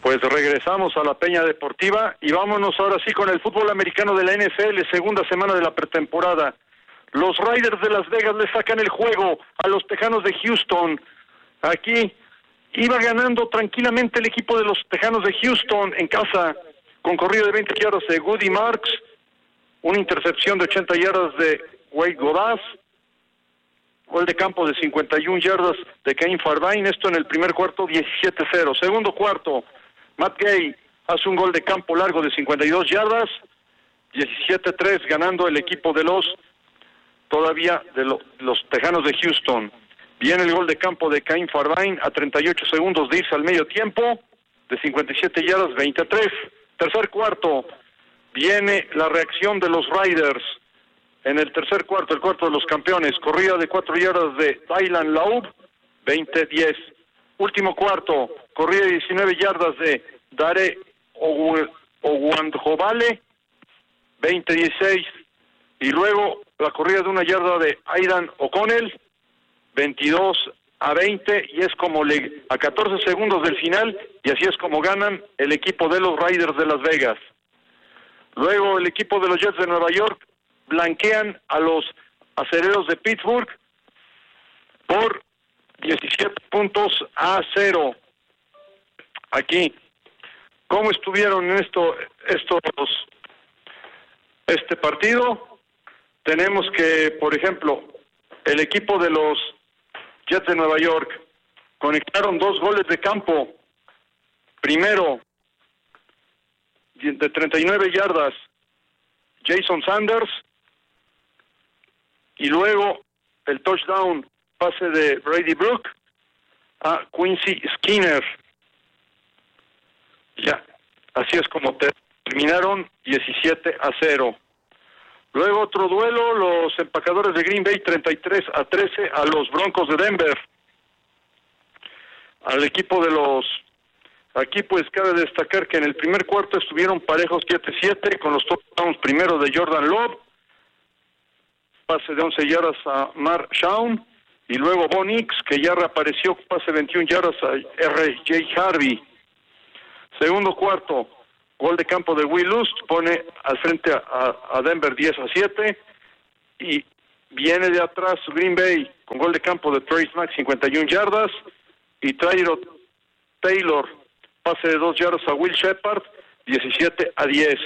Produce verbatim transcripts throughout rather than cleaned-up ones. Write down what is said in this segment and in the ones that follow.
Pues regresamos a la Peña Deportiva y vámonos ahora sí con el fútbol americano de la N F L, segunda semana de la pretemporada. Los Raiders de Las Vegas le sacan el juego a los Tejanos de Houston. Aquí iba ganando tranquilamente el equipo de los Tejanos de Houston en casa, con corrido de veinte yardas de Woody Marks, una intercepción de ochenta yardas de Wade Godaz, gol de campo de cincuenta y una yardas de Cain Farbine, esto en el primer cuarto, diecisiete cero. Segundo cuarto, Matt Gay hace un gol de campo largo de cincuenta y dos yardas, diecisiete tres, ganando el equipo de los, todavía, de lo, los Tejanos de Houston. Viene el gol de campo de Cain Farbine a treinta y ocho segundos de irse al medio tiempo, de cincuenta y siete yardas, veintitrés. Tercer cuarto, viene la reacción de los Raiders. En el tercer cuarto, el cuarto de los campeones, corrida de cuatro yardas de Dylan Laub, veinte diez. Último cuarto, corrida de diecinueve yardas de Dare Oguandjovale, veinte dieciséis. Y luego la corrida de una yarda de Aidan O'Connell, veintidós a veinte, y es como le, a catorce segundos del final, y así es como ganan el equipo de los Raiders de Las Vegas. Luego el equipo de los Jets de Nueva York blanquean a los Acereros de Pittsburgh por diecisiete puntos a cero. Aquí, ¿cómo estuvieron en esto, estos, este partido? Tenemos que, por ejemplo, el equipo de los Jets de Nueva York conectaron dos goles de campo. Primero, de treinta y nueve yardas, Jason Sanders, y luego el touchdown, pase de Brady Brook a Quincy Skinner. Ya, así es como terminaron, diecisiete a cero. Luego otro duelo, los empacadores de Green Bay treinta y tres a trece a los Broncos de Denver. Al equipo de los... Aquí pues cabe destacar que en el primer cuarto estuvieron parejos siete siete con los touchdowns primero de Jordan Love, pase de once yardas a Mark Shawn, y luego Bo Nix, que ya reapareció, pase veintiuna yardas a R J Harvey. Segundo cuarto, gol de campo de Will Lust, pone al frente a, a Denver diez a siete, y viene de atrás Green Bay con gol de campo de Trey Smack, cincuenta y una yardas, y Tyro Taylor, pase de dos yardas a Will Shepard, diecisiete a diez.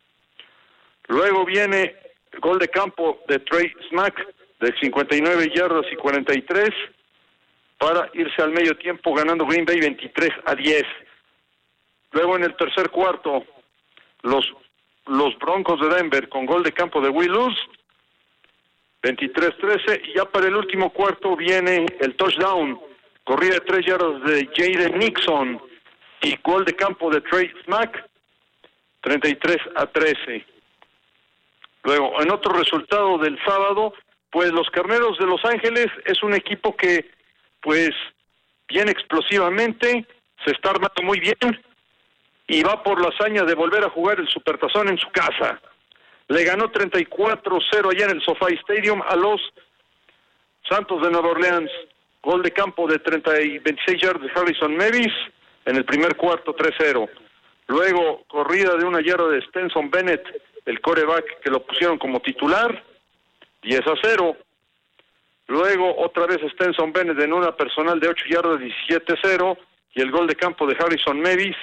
Luego viene el gol de campo de Trey Smack de cincuenta y nueve yardas y cuarenta y tres para irse al medio tiempo, ganando Green Bay veintitrés a diez. Luego en el tercer cuarto, los, los Broncos de Denver con gol de campo de Will Lutz, veintitrés trece, y ya para el último cuarto viene el touchdown, corrida de tres yardas de Jaden Nixon y gol de campo de Trey Smack, treinta y tres a trece. Luego, en otro resultado del sábado, pues los Carneros de Los Ángeles es un equipo que, pues, viene explosivamente, se está armando muy bien y va por la hazaña de volver a jugar el Supertazón en su casa. Le ganó treinta y cuatro cero allá en el SoFi Stadium a los Santos de Nueva Orleans. Gol de campo de treinta y veintiséis yardas de Harrison Mevis en el primer cuarto, tres cero. Luego, corrida de una yarda de Stenson Bennett, el quarterback que lo pusieron como titular, diez a cero. Luego, otra vez Stenson Bennett en una personal de ocho yardas, diecisiete a cero. Y el gol de campo de Harrison Mevis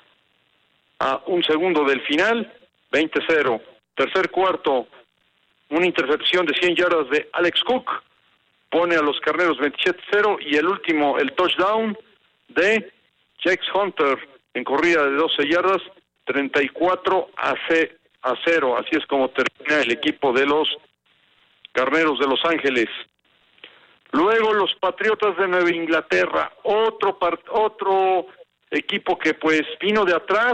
a un segundo del final, veinte a cero. Tercer cuarto, una intercepción de cien yardas de Alex Cook, pone a los Carneros veintisiete a cero. Y el último, el touchdown de Jax Hunter en corrida de doce yardas, treinta y cuatro a cero. Así es como termina el equipo de los Carneros de Los Ángeles. Luego los Patriotas de Nueva Inglaterra, otro part- otro equipo que pues vino de atrás,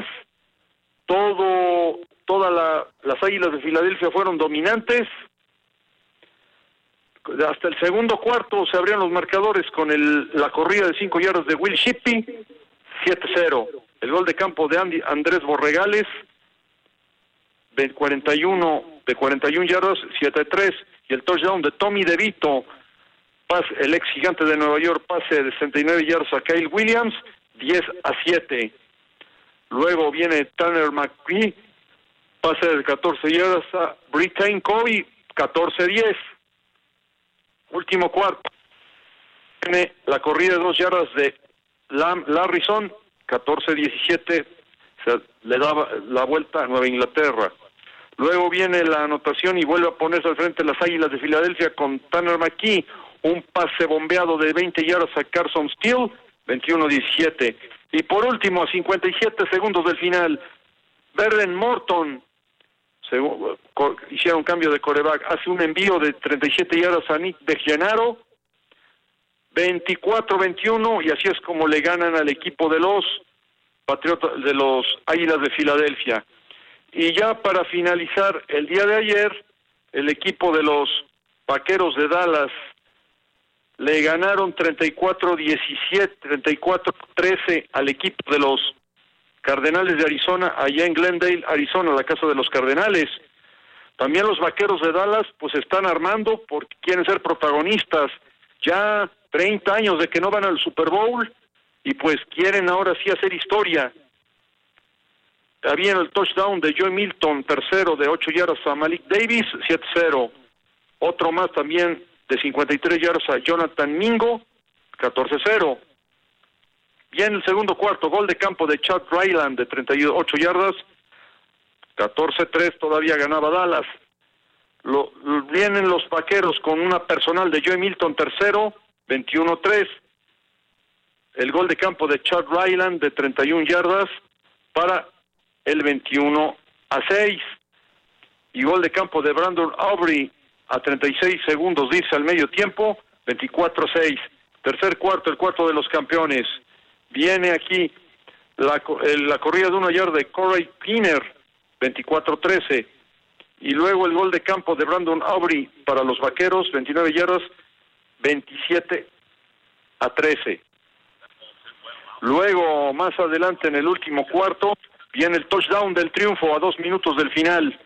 todo toda la, las Águilas de Filadelfia fueron dominantes. Hasta el segundo cuarto se abrían los marcadores con el, la corrida de cinco yardas de Will Shippey, siete cero. El gol de campo de Andy, Andrés Borregales, de cuarenta y uno, de cuarenta y una yardas, siete tres. Y el touchdown de Tommy DeVito, pase, el ex gigante de Nueva York, pase de sesenta y nueve yardas a Kyle Williams, diez a siete. Luego viene Tanner McKee, pase de catorce yardas a Britain Covey, catorce diez. Último cuarto, viene la corrida de dos yardas de Lam Larrison, catorce diecisiete, se le daba la vuelta a Nueva Inglaterra. Luego viene la anotación y vuelve a ponerse al frente las Águilas de Filadelfia con Tanner McKee, un pase bombeado de veinte yardas a Carson Steele, veintiuno diecisiete. Y por último, a cincuenta y siete segundos del final, Vernon Morton, se, co, hicieron cambio de quarterback, hace un envío de treinta y siete yardas a Nick De Gennaro, veinticuatro veintiuno, y así es como le ganan al equipo de los Patriotas, de los Águilas de Filadelfia. Y ya para finalizar, el día de ayer, el equipo de los Vaqueros de Dallas le ganaron treinta y cuatro diecisiete, treinta y cuatro trece al equipo de los Cardenales de Arizona, allá en Glendale, Arizona, la casa de los Cardenales. También los Vaqueros de Dallas, pues están armando porque quieren ser protagonistas. Ya treinta años de que no van al Super Bowl y pues quieren ahora sí hacer historia. Había el touchdown de Joe Milton, tercero de ocho yardas a Malik Davis, siete cero. Otro más también de cincuenta y tres yardas a Jonathan Mingo, catorce cero. Bien, el segundo cuarto, gol de campo de Chad Ryland de treinta y ocho yardas, catorce tres, todavía ganaba Dallas. Lo, lo, vienen los Vaqueros con una personal de Joe Milton, tercero, veintiuno tres. El gol de campo de Chad Ryland de treinta y una yardas para el veintiuno a seis. Y gol de campo de Brandon Aubrey a treinta y seis segundos de irse al medio tiempo, veinticuatro seis. Tercer cuarto, el cuarto de los campeones. Viene aquí la, la corrida de una yarda de Corey Pinner, veinticuatro trece. Y luego el gol de campo de Brandon Aubrey para los Vaqueros, veintinueve yardas, veintisiete a trece. Luego, más adelante en el último cuarto, viene el touchdown del triunfo a dos minutos del final.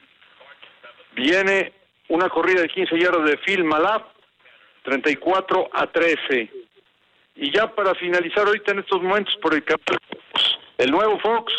Viene una corrida de quince yardas de Phil Malap, treinta y cuatro a trece. Y ya para finalizar ahorita en estos momentos por el campeón, el nuevo Fox,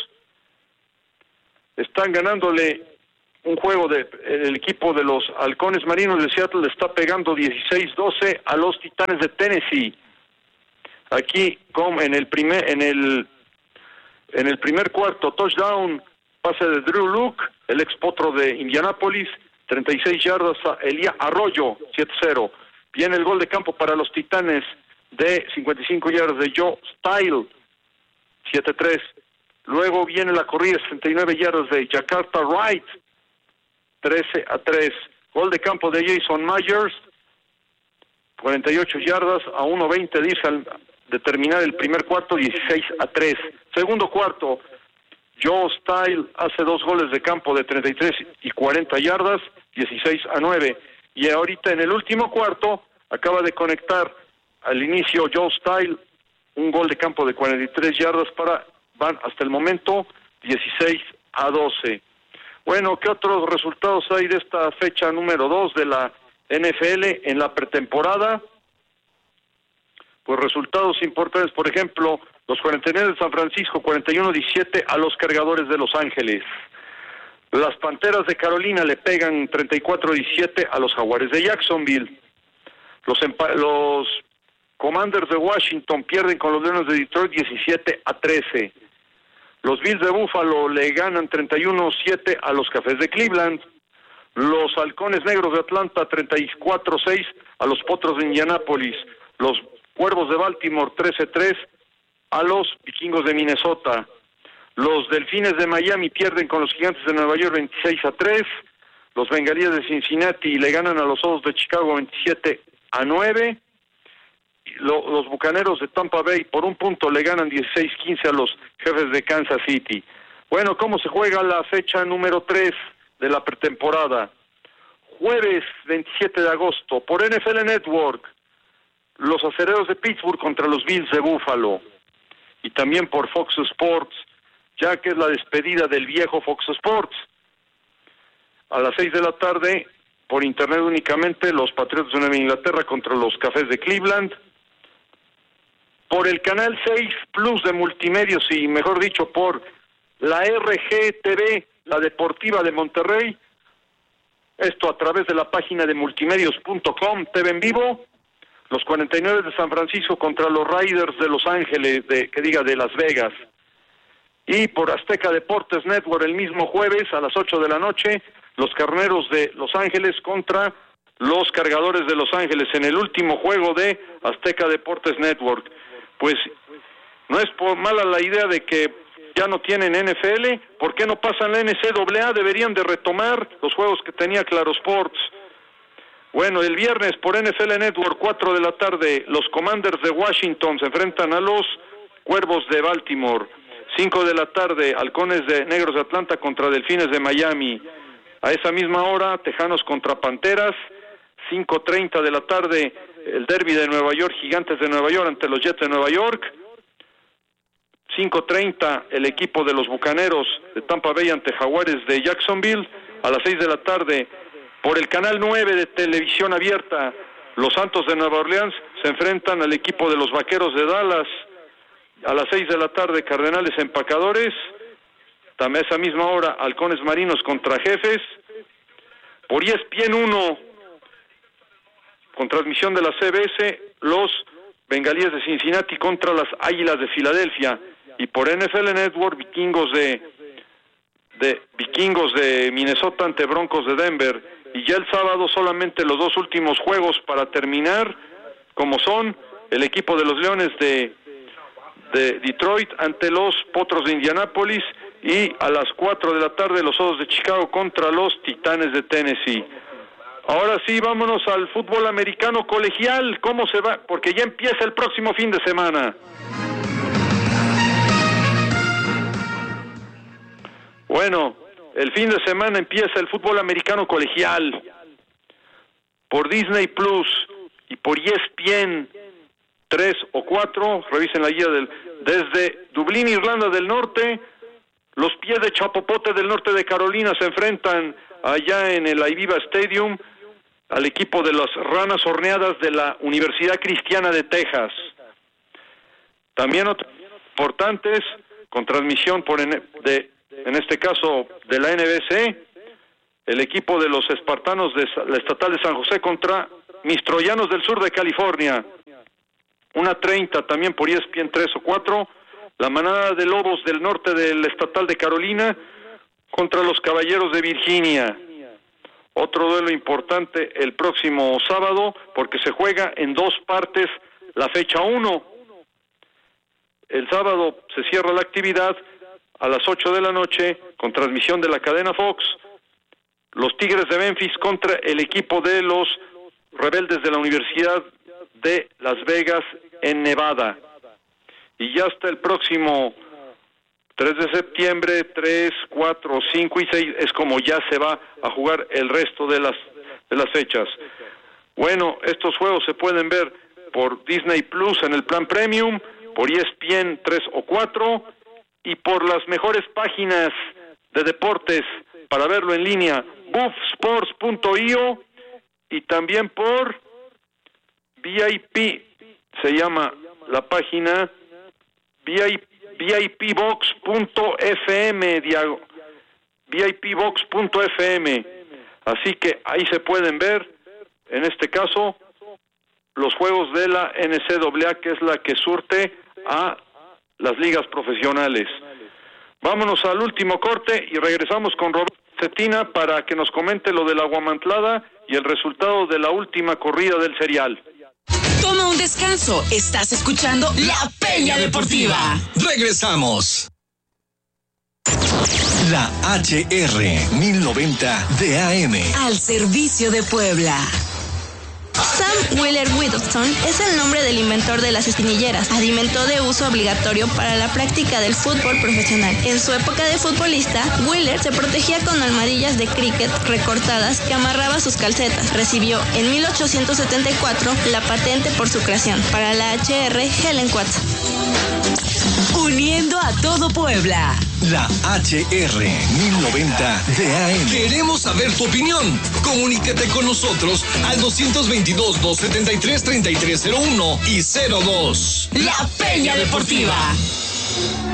están ganándole un juego de el equipo de los Halcones Marinos de Seattle, le está pegando dieciséis doce a los Titanes de Tennessee. Aquí como en el primer en el en el primer cuarto, touchdown, pase de Drew Luke, el ex potro de Indianápolis, treinta y seis yardas a Elia Arroyo, siete cero. Viene el gol de campo para los Titanes de cincuenta y cinco yardas de Joe Style, siete tres. Luego viene la corrida de sesenta y nueve yardas de Jakarta Wright, trece a tres. Gol de campo de Jason Myers, cuarenta y ocho yardas a uno veinte de irse al de terminar el primer cuarto, dieciséis a tres. Segundo cuarto, Joe Style hace dos goles de campo de treinta y tres y cuarenta yardas, dieciséis a nueve. Y ahorita en el último cuarto acaba de conectar al inicio Joe Style un gol de campo de cuarenta y tres yardas para, van hasta el momento dieciséis a doce. Bueno, ¿qué otros resultados hay de esta fecha número dos de la N F L en la pretemporada? Pues resultados importantes, por ejemplo, los cuarenta y nueve de San Francisco, cuarenta y uno diecisiete a los Cargadores de Los Ángeles. Las Panteras de Carolina le pegan treinta y cuatro diecisiete a los Jaguares de Jacksonville. Los, los Commanders de Washington pierden con los Leones de Detroit diecisiete a trece. Los Bills de Buffalo le ganan treinta y uno siete a los Cafés de Cleveland. Los Halcones Negros de Atlanta treinta y cuatro seis a los Potros de Indianápolis. Los Cuervos de Baltimore trece tres a los Vikingos de Minnesota. Los Delfines de Miami pierden con los Gigantes de Nueva York veintiséis a tres. Los Bengalíes de Cincinnati le ganan a los Osos de Chicago veintisiete a nueve. Los Bucaneros de Tampa Bay por un punto le ganan dieciséis quince a los Jefes de Kansas City. Bueno, ¿cómo se juega la fecha número tres de la pretemporada? Jueves veintisiete de agosto por N F L Network, los Acereros de Pittsburgh contra los Bills de Buffalo. Y también por Fox Sports, ya que es la despedida del viejo Fox Sports. A las seis de la tarde, por internet únicamente, los Patriotas de Nueva Inglaterra contra los Cafés de Cleveland. Por el canal seis Plus de Multimedios y, mejor dicho, por la R G T V, la Deportiva de Monterrey, esto a través de la página de multimedios punto com, T V en vivo, los cuarenta y nueve de San Francisco contra los Raiders de Los Ángeles, de que diga de Las Vegas, y por Azteca Deportes Network el mismo jueves a las ocho de la noche, los Carneros de Los Ángeles contra los Cargadores de Los Ángeles en el último juego de Azteca Deportes Network. Pues no es por mala la idea de que ya no tienen N F L, ¿por qué no pasan la N C A A? Deberían de retomar los juegos que tenía Claro Sports. Bueno, el viernes por N F L Network, cuatro de la tarde, los Commanders de Washington se enfrentan a los Cuervos de Baltimore. cinco de la tarde, Halcones de Negros de Atlanta contra Delfines de Miami. A esa misma hora, Tejanos contra Panteras. cinco treinta de la tarde, el derbi de Nueva York, Gigantes de Nueva York ante los Jets de Nueva York. cinco treinta, el equipo de los Bucaneros de Tampa Bay ante Jaguares de Jacksonville. A las seis de la tarde, por el canal nueve de televisión abierta, los Santos de Nueva Orleans se enfrentan al equipo de los Vaqueros de Dallas. A las seis de la tarde, Cardenales Empacadores. También a esa misma hora, Halcones Marinos contra Jefes. Por E S P N uno, con transmisión de la C B S, los Bengalíes de Cincinnati contra las Águilas de Filadelfia. Y por N F L Network, Vikingos de, de Vikingos de Minnesota ante Broncos de Denver. Y ya el sábado solamente los dos últimos juegos para terminar, como son el equipo de los Leones de, de Detroit ante los Potros de Indianápolis, y a las cuatro de la tarde los Osos de Chicago contra los Titanes de Tennessee. Ahora sí, vámonos al fútbol americano colegial. ¿Cómo se va? Porque ya empieza el próximo fin de semana. Bueno, el fin de semana empieza el fútbol americano colegial por Disney Plus y por E S P N tres o cuatro. Revisen la guía del desde Dublín, Irlanda del Norte. Los Pies de Chapopote del norte de Carolina se enfrentan allá en el Iviva Stadium al equipo de las Ranas Horneadas de la Universidad Cristiana de Texas. También otros importantes con transmisión por en, de en este caso de la N B C, el equipo de los Espartanos de la Estatal de San José contra mis Troyanos del sur de California. una treinta también por E S P N tres o cuatro, la manada de Lobos del norte del Estatal de Carolina contra los Caballeros de Virginia. Otro duelo importante el próximo sábado, porque se juega en dos partes la fecha uno. El sábado se cierra la actividad a las ocho de la noche con transmisión de la cadena Fox. Los Tigres de Memphis contra el equipo de los Rebeldes de la Universidad de Las Vegas en Nevada. Y ya hasta el próximo tres de septiembre, tres, cuatro, cinco y seis es como ya se va a jugar el resto de las de las fechas. Bueno, estos juegos se pueden ver por Disney Plus en el plan Premium, por E S P N tres o cuatro y por las mejores páginas de deportes para verlo en línea, buff sports punto i o, y también por V I P, se llama la página V I P box punto f m, diago, V I P box punto f m. Así que ahí se pueden ver, en este caso, los juegos de la N C A A, que es la que surte a las ligas profesionales. Vámonos al último corte y regresamos con Roberto Cetina para que nos comente lo de la Guamantlada y el resultado de la última corrida del serial. Toma un descanso. Estás escuchando La Peña Deportiva. Regresamos. La H R mil noventa de A M. Al servicio de Puebla. Sam Wheeler Whittleston es el nombre del inventor de las espinilleras, alimento de uso obligatorio para la práctica del fútbol profesional. En su época de futbolista, Wheeler se protegía con almohadillas de cricket recortadas que amarraba sus calcetas. Recibió en mil ochocientos setenta y cuatro la patente por su creación. Para la H R, Helen Watts. Uniendo a todo Puebla. La H R mil noventa de A M. Queremos saber tu opinión. Comunícate con nosotros al dos veintidós, doscientos setenta y tres, treinta y tres cero uno y cero dos. La Peña Deportiva.